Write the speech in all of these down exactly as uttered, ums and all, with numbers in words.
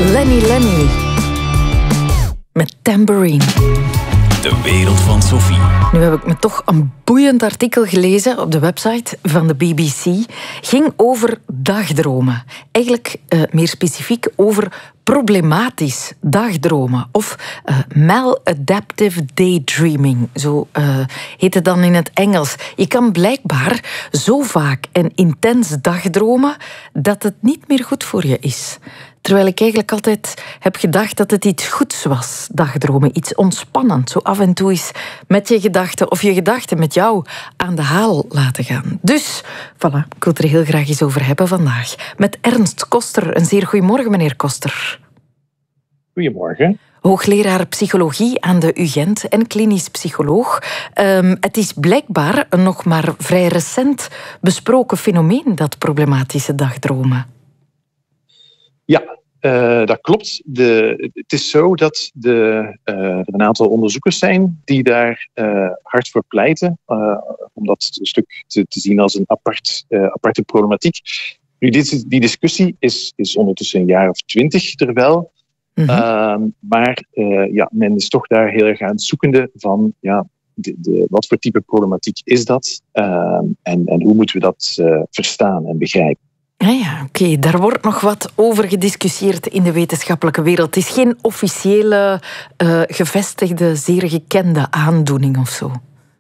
Lenny Lenny met Tambourine. De wereld van Sophie. Nu heb ik me toch een boeiend artikel gelezen op de website van de B B C. Ging over dagdromen. Eigenlijk uh, meer specifiek over problematisch dagdromen. Of uh, maladaptive daydreaming. Zo uh, heet het dan in het Engels. Je kan blijkbaar zo vaak en intens dagdromen dat het niet meer goed voor je is. Terwijl ik eigenlijk altijd heb gedacht dat het iets goeds was, dagdromen. Iets ontspannend. Zo af en toe eens met je gedachten of je gedachten met jou aan de haal laten gaan. Dus, voilà, ik wil het er heel graag eens over hebben vandaag. Met Ernst Koster. Een zeer goedemorgen, meneer Koster. Goedemorgen. Hoogleraar psychologie aan de U Gent en klinisch psycholoog. Um, het is blijkbaar een nog maar vrij recent besproken fenomeen, dat problematische dagdromen. Ja, uh, dat klopt. De, het is zo dat de, uh, er een aantal onderzoekers zijn die daar uh, hard voor pleiten, uh, om dat stuk te, te zien als een apart, uh, aparte problematiek. Nu, dit, die discussie is, is ondertussen een jaar of twintig er wel. Mm-hmm. Uh, maar uh, ja, men is toch daar heel erg aan het zoekende van ja, de, de, wat voor type problematiek is dat uh, en, en hoe moeten we dat uh, verstaan en begrijpen. Ah ja, oké. Okay. Daar wordt nog wat over gediscussieerd in de wetenschappelijke wereld. Het is geen officiële, uh, gevestigde, zeer gekende aandoening of zo.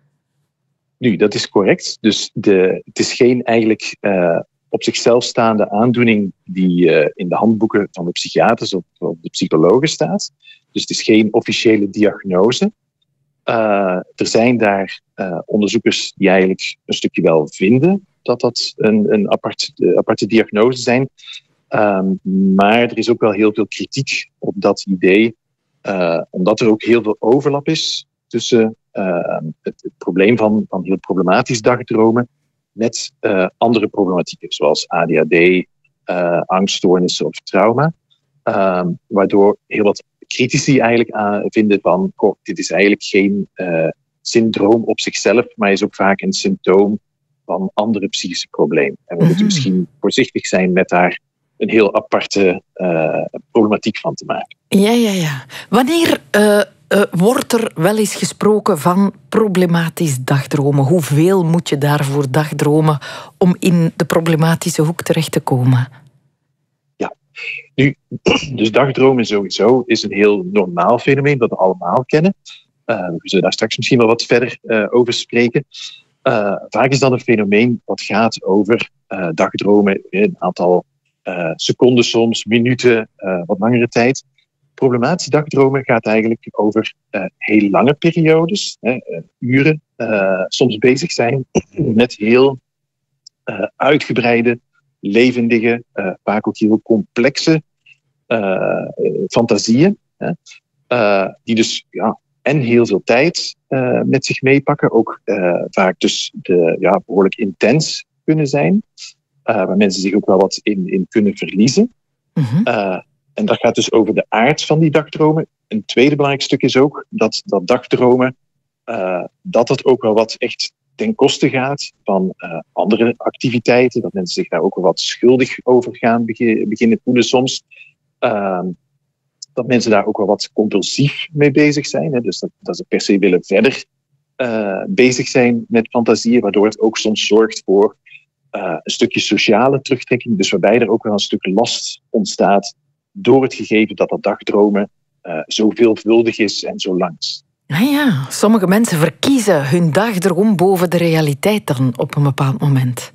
Nu, dat is correct. Dus de, het is geen eigenlijk uh, op zichzelf staande aandoening die uh, in de handboeken van de psychiaters of, of de psychologen staat. Dus het is geen officiële diagnose. Uh, er zijn daar uh, onderzoekers die eigenlijk een stukje wel vinden dat dat een, een apart, uh, aparte diagnose zijn. Um, maar er is ook wel heel veel kritiek op dat idee, uh, omdat er ook heel veel overlap is tussen uh, het, het probleem van, van heel problematisch dagdromen met uh, andere problematieken, zoals A D H D, uh, angststoornissen of trauma. Um, waardoor heel wat critici eigenlijk aan vinden van, goh, dit is eigenlijk geen uh, syndroom op zichzelf, maar is ook vaak een symptoom van andere psychische problemen. En we mm-hmm. moeten misschien voorzichtig zijn met daar een heel aparte uh, problematiek van te maken. Ja, ja, ja. Wanneer uh, uh, wordt er wel eens gesproken van problematisch dagdromen? Hoeveel moet je daarvoor dagdromen om in de problematische hoek terecht te komen? Ja, nu, dus dagdromen sowieso is een heel normaal fenomeen dat we allemaal kennen. Uh, we zullen daar straks misschien wel wat verder uh, over spreken. Uh, vaak is dat een fenomeen wat gaat over uh, dagdromen, een aantal uh, seconden soms, minuten, uh, wat langere tijd. Problematische dagdromen gaat eigenlijk over uh, heel lange periodes, hè, uh, uren, uh, soms bezig zijn met heel uh, uitgebreide, levendige, uh, vaak ook heel complexe uh, fantasieën, hè, uh, die dus ja, en heel veel tijd uh, met zich meepakken. Ook uh, vaak dus de, ja, behoorlijk intens kunnen zijn. Uh, waar mensen zich ook wel wat in, in kunnen verliezen. Mm-hmm. Uh, en dat gaat dus over de aard van die dagdromen. Een tweede belangrijk stuk is ook dat, dat dagdromen, uh, dat het ook wel wat echt ten koste gaat van uh, andere activiteiten. Dat mensen zich daar ook wel wat schuldig over gaan begin, beginnen voelen soms. Uh, Dat mensen daar ook wel wat compulsief mee bezig zijn. Hè? Dus dat, dat ze per se willen verder uh, bezig zijn met fantasieën, waardoor het ook soms zorgt voor uh, een stukje sociale terugtrekking. Dus waarbij er ook wel een stuk last ontstaat door het gegeven dat dat dagdromen uh, zo veelvuldig is en zo lang is. Nou ja, sommige mensen verkiezen hun dagdroom boven de realiteit dan op een bepaald moment.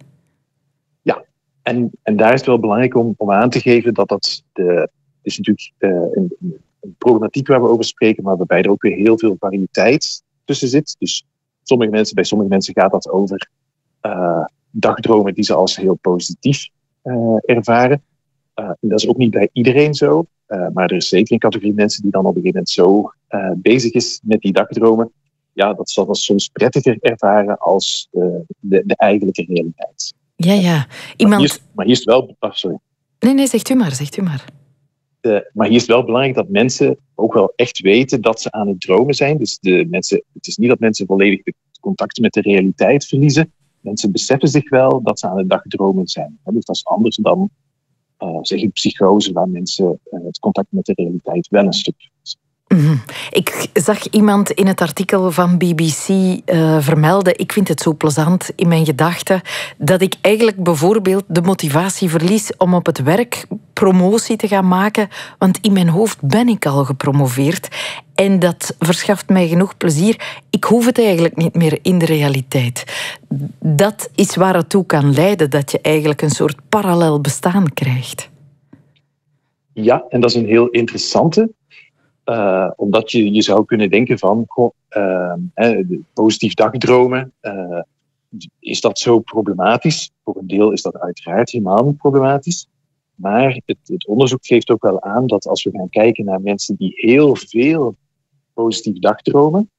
Ja, en, en daar is het wel belangrijk om, om aan te geven dat dat de is natuurlijk uh, een, een problematiek waar we over spreken, maar waarbij er ook weer heel veel variëteit tussen zit. Dus sommige mensen, bij sommige mensen gaat dat over uh, dagdromen die ze als heel positief uh, ervaren. Uh, en dat is ook niet bij iedereen zo, uh, maar er is zeker een categorie mensen die dan op een gegeven moment zo uh, bezig is met die dagdromen. Ja, dat zal dat soms prettiger ervaren als uh, de, de eigenlijke realiteit. Ja, ja. Iemand... Maar, hier is, maar hier is het wel... Oh, sorry. Nee, nee, zegt u maar, zegt u maar. Uh, maar hier is het wel belangrijk dat mensen ook wel echt weten dat ze aan het dromen zijn. Dus de mensen, het is niet dat mensen volledig de contact met de realiteit verliezen. Mensen beseffen zich wel dat ze aan het dagdromen zijn. Dus dat is anders dan uh, zeg ik psychose, waar mensen uh, het contact met de realiteit wel een stuk verliezen. Mm-hmm. Ik zag iemand in het artikel van B B C uh, vermelden, ik vind het zo plezant in mijn gedachten, dat ik eigenlijk bijvoorbeeld de motivatie verlies om op het werk promotie te gaan maken, want in mijn hoofd ben ik al gepromoveerd en dat verschaft mij genoeg plezier. Ik hoef het eigenlijk niet meer in de realiteit. Dat is waar het toe kan leiden, dat je eigenlijk een soort parallel bestaan krijgt. Ja, en dat is een heel interessante. Uh, omdat je, je zou kunnen denken van, goh, uh, eh, positief dagdromen, uh, is dat zo problematisch? Voor een deel is dat uiteraard helemaal niet problematisch. Maar het, het onderzoek geeft ook wel aan dat als we gaan kijken naar mensen die heel veel positief dagdromen,